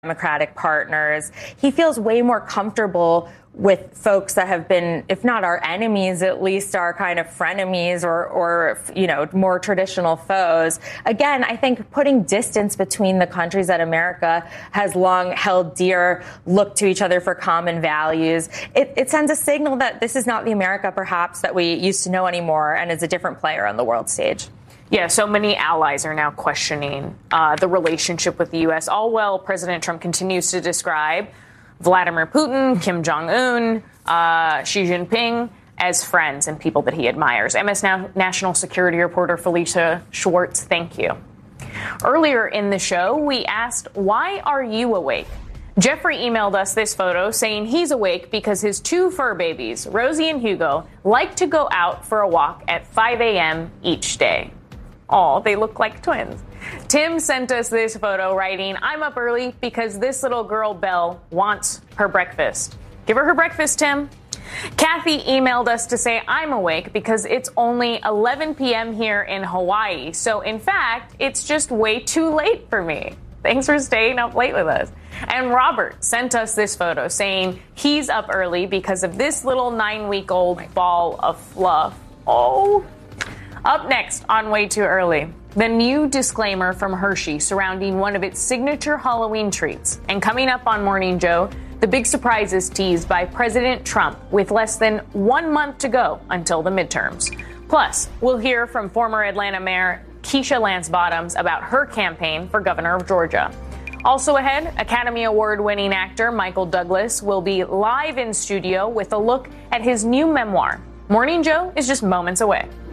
Democratic partners. He feels way more comfortable with folks that have been, if not our enemies, at least our kind of frenemies or more traditional foes. Again, I think putting distance between the countries that America has long held dear, look to each other for common values. It sends a signal that this is not the America, perhaps, that we used to know anymore and is a different player on the world stage. Yeah, so many allies are now questioning the relationship with the U.S. All while President Trump continues to describe Vladimir Putin, Kim Jong-un, Xi Jinping as friends and people that he admires. MS National Security reporter Felicia Schwartz, thank you. Earlier in the show, we asked, why are you awake? Jeffrey emailed us this photo saying he's awake because his two fur babies, Rosie and Hugo, like to go out for a walk at 5 a.m. each day. Oh, they look like twins. Tim sent us this photo writing, I'm up early because this little girl, Belle, wants her breakfast. Give her breakfast, Tim. Kathy emailed us to say I'm awake because it's only 11 p.m. here in Hawaii. So, in fact, it's just way too late for me. Thanks for staying up late with us. And Robert sent us this photo saying he's up early because of this little 9-week-old ball of fluff. Oh. Up next on Way Too Early, the new disclaimer from Hershey surrounding one of its signature Halloween treats. And coming up on Morning Joe, the big surprise is teased by President Trump with less than 1 month to go until the midterms. Plus, we'll hear from former Atlanta Mayor Keisha Lance Bottoms about her campaign for governor of Georgia. Also ahead, Academy Award-winning actor Michael Douglas will be live in studio with a look at his new memoir. Morning Joe is just moments away.